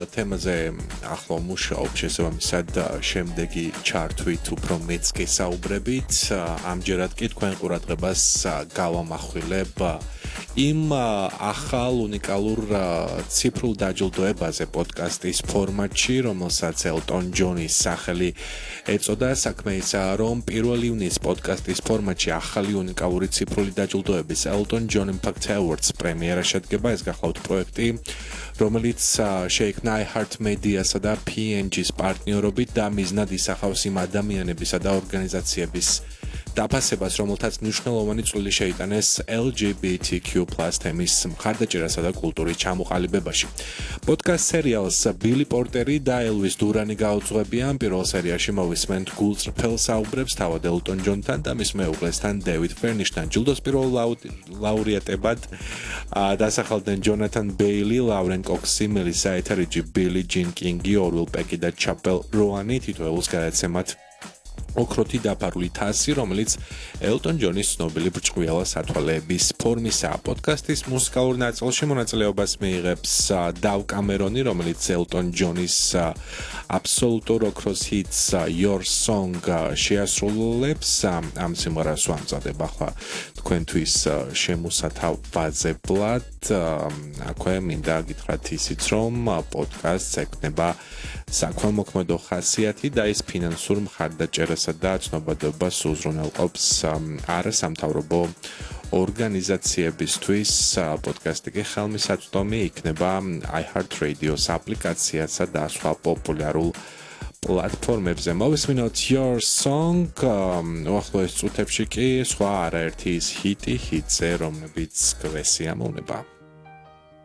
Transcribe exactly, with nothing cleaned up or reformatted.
თემაზე ახლა მუშაობ შესაბამისად შემდეგი ჩართვით უფრო მეც გესაუბრებით ამჯერად კი თქვენ ყურადღებას გავამახვილებ იმ ახალ უნიკალურ ციფრულ დაჯილდოებაზე პოდკასტის ფორმატში, რომელსაც ელტონ ჯონის სახელი ეწოდა. საქმე ისაა, რომ პირველ ივნისს პოდკასტის ფორმატში ახალი უნიკალური ციფრული დაჯილდოების ელტონ ჯონ Impact Awards პრემიერა შედგება. ეს გახლავთ პროექტი, რომელიც შეიქმნა iHeartMedia-სა და P and G-s პარტნიორობით და მიზნად ისახავს იმ ადამიანებისა და ორგანიზაციების დაფასებას, რომელთაც მნიშვნელოვანი წვლილი შეიტანეს L G B T Q plus თემის მხარდაჭერასა და კულტურის ჩამოყალიბებაში. პოდკასტ სერიალს ბილი პორტერი და ელვის დურანი გაუძღვებიან. პირველ სერიაში მოვისმენთ გულწრფელ საუბრებს თავად ელტონ ჯონთან და მის მეუღლესთან დევიდ ფერნიშთან. ჯილდოს პირველ ლაურეატებად დასახელდნენ ჯონათან ბეილი, ლავრენ კოქსი, მელისა ეთერიჯი, ბილი ჯინ კინგი, ორვილ პეკი და ჩაპელ როანი. თითოეულს გადაეცემათ ოქროთი დაფარული თასი, რომელიც ელტონ ჯონის ცნობილი ბრჭყვიალა სათვალეების ფორმისაა. პოდკასტის მუსიკალურ ნაწილში მონაწილეობას მიიღებს დავ კამერონი, რომელიც ელტონ ჯონის აბსოლუტურ ოქროს ჰიტს Your Song შეასრულებს. ამ სიმღერას ვამწადებ ახლა თქვენთვის შემოსათავაზებლად. აქვე მინდა გითხრათ ისიც, რომ პოდკასტს ექნება საქველმოქმედო ხასიათი და ის ფინანსურ მხარდაჭერასა და ცნობადობას უზრუნველყოფს არასამთავრობო ორგანიზაციებისთვის. პოდკასტი კი ხელმისაწვდომი იქნება iHeartRadio-s აპლიკაციასა და სხვა პოპულარულ პლატფორმებზე. მოვისმინოთ Your Song, უახლოეს წუთებში კი სხვა არაერთი ის ჰიტი ჰიტზე, რომლებიც გვესიამოვნება.